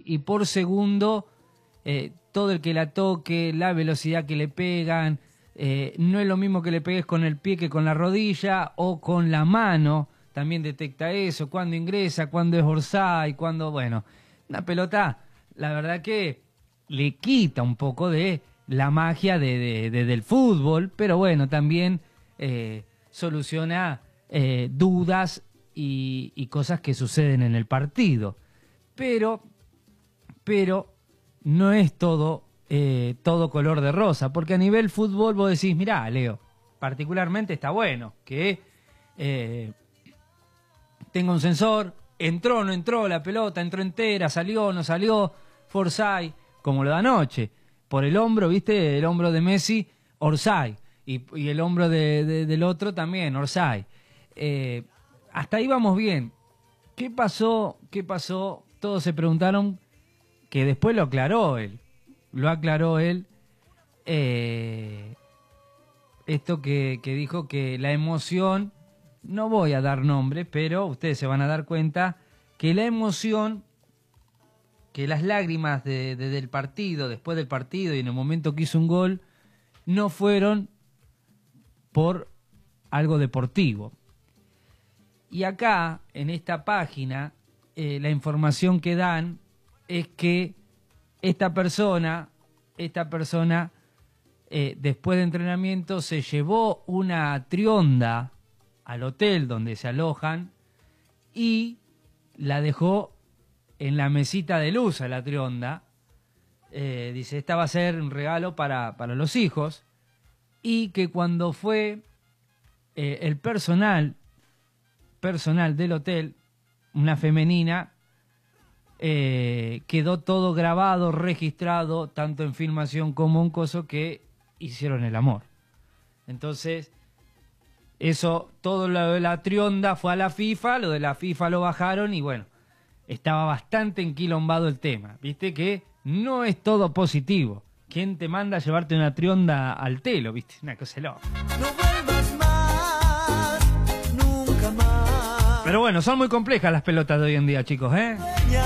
y por segundo, todo el que la toque, la velocidad que le pegan, no es lo mismo que le pegues con el pie que con la rodilla o con la mano, también detecta eso, cuando ingresa, cuando es orsay, cuando, bueno, una pelota, la verdad que le quita un poco de la magia del fútbol, pero bueno, también soluciona dudas y cosas que suceden en el partido. Pero no es todo color de rosa, porque a nivel fútbol vos decís, mirá, Leo, particularmente está bueno que tenga un sensor, entró o no entró la pelota, entró entera, salió o no salió, Forsay, como lo da anoche, por el hombro, ¿viste? El hombro de Messi, orsay, y el hombro del otro también, orsay. Hasta ahí vamos bien. ¿Qué pasó? Todos se preguntaron, que después lo aclaró él. Esto que dijo que la emoción, no voy a dar nombre, pero ustedes se van a dar cuenta que la emoción, que las lágrimas del partido, después del partido y en el momento que hizo un gol, no fueron por algo deportivo. Y acá, en esta página, la información que dan es que esta persona, después de entrenamiento, se llevó una trionda al hotel donde se alojan y la dejó en la mesita de luz a la trionda. Dice, esta va a ser un regalo para los hijos. Y que cuando fue el personal del hotel, una femenina, quedó todo grabado, registrado, tanto en filmación como en coso, que hicieron el amor. Entonces, eso, todo lo de la trionda fue a la FIFA, lo de la FIFA lo bajaron y bueno, estaba bastante enquilombado el tema. Viste que no es todo positivo. ¿Quién te manda a llevarte una trionda al telo? Viste, una cosa loca. No vuelvas más, nunca más. Pero bueno, son muy complejas las pelotas de hoy en día, chicos, ¿eh?